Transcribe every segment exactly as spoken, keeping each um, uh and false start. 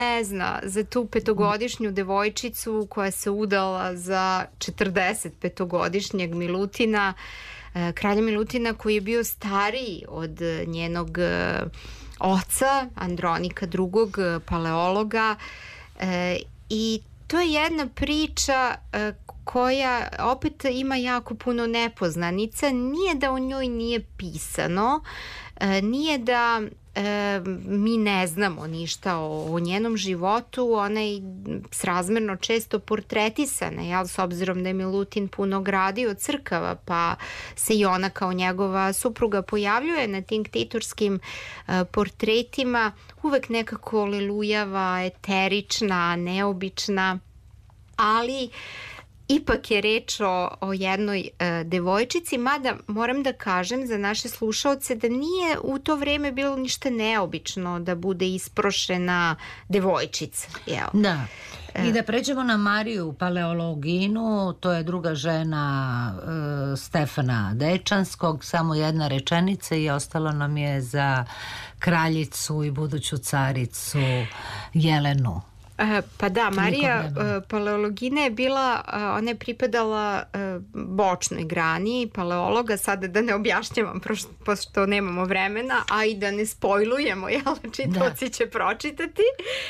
ne zna za tu petogodišnju devojčicu koja se udala za četrdeset petogodišnjeg Milutina, kralja Milutina, koji je bio stariji od njenog oca, Andronika drugog, paleologa. I to je jedna priča koja opet ima jako puno nepoznanica. Nije da o njoj nije pisano, nije da e, mi ne znamo ništa o, o njenom životu. Ona je srazmerno često portretisana, jel, s obzirom da je Milutin puno gradio crkava, pa se i ona kao njegova supruga pojavljuje na tim ktitorskim e, portretima, uvek nekako lelujava, eterična, neobična, ali ipak je reč o, o jednoj e, devojčici, mada moram da kažem za naše slušaoce da nije u to vreme bilo ništa neobično da bude isprošena devojčica. Jel? Da. I da pređemo na Mariju Paleologinu, to je druga žena e, Stefana Dečanskog, samo jedna rečenica i ostalo nam je za kraljicu i buduću caricu Jelenu. Pa da, Marija Paleologina je bila, ona je pripadala bočnoj grani paleologa, sada da ne objašnjavam pošto nemamo vremena, a i da ne spojlujemo, jel, čitaoci će pročitati.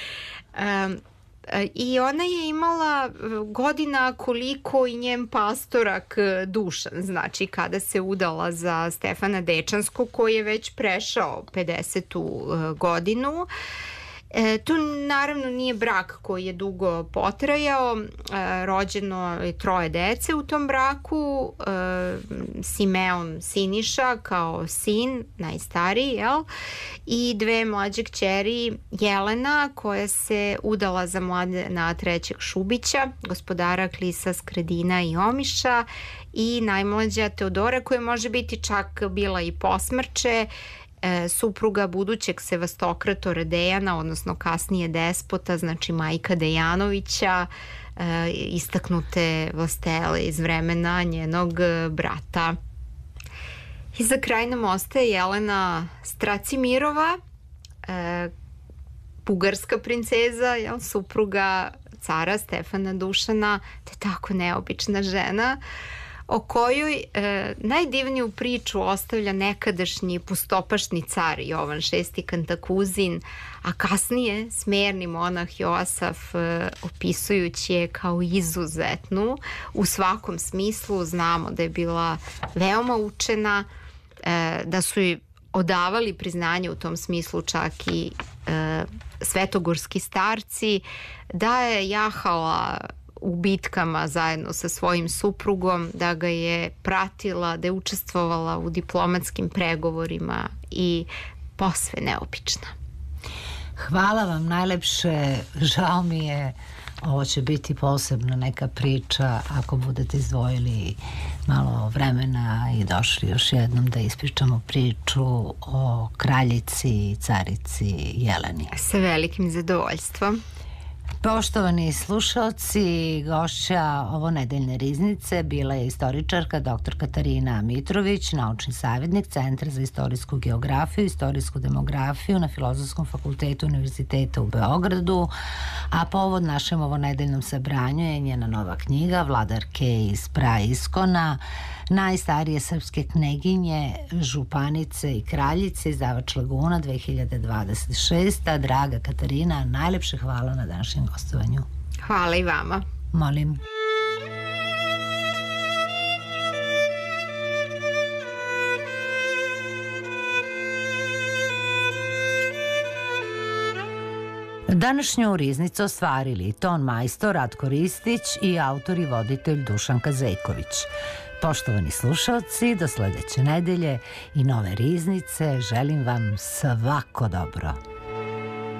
I ona je imala godina koliko i njen pastorak Dušan, znači kada se udala za Stefana Dečanskog, koji je već prešao pedesetu godinu. E, to naravno nije brak koji je dugo potrajao, e, rođeno je troje dece u tom braku, e, Simeon Siniša kao sin, najstariji, jel? I dve mlađe kćeri, Jelena koja se udala za Mladena trećeg Šubića, gospodara Klisa, Skradina i Omiša, i najmlađa Teodora koja može biti čak bila i posmrče, E, supruga budućeg Sevastokratora Dejana, odnosno kasnije despota, znači majka Dejanovića, e, istaknute vlastele iz vremena njenog brata. I za kraj nam ostaje Jelena Stracimirova, e, bugarska princeza, jel, supruga cara Stefana Dušana, te tako neobična žena, o kojoj e, najdivniju priču ostavlja nekadašnji pustopašni car Jovan šesti Kantakuzin, a kasnije smerni monah Joasaf e, opisujući je kao izuzetnu u svakom smislu. Znamo da je bila veoma učena, e, da su joj odavali priznanje u tom smislu čak i e, svetogorski starci, da je jahala u bitkama zajedno sa svojim suprugom, da ga je pratila, da je učestvovala u diplomatskim pregovorima i posve neobična. Hvala vam najlepše, žao mi je, ovo će biti posebna neka priča ako budete izdvojili malo vremena i došli još jednom da ispričamo priču o kraljici i carici Jeleni. Sa velikim zadovoljstvom. Poštovani slušalci, gošća ovo nedeljne riznice bila je istoričarka dr Katarina Mitrović, naučni savjetnik Centra za istorijsku geografiju i istorijsku demografiju na Filozofskom fakultetu Univerziteta u Beogradu, a povod našem ovo nedeljnom sabranju je njena nova knjiga Vladarke iz Praiskona, najstarije srpske kneginje, županice i kraljice, izdavač Laguna dve hiljade dvadeset šesta. Draga Katarina, najlepše hvala na današnjem gostovanju. Hvala i vama. Molim. Današnju riznicu ostvarili ton majstor Ratko Ristić i autor i voditelj Dušan Kazejković. Poštovani slušalci, do sledeće nedelje i nove riznice želim vam svako dobro.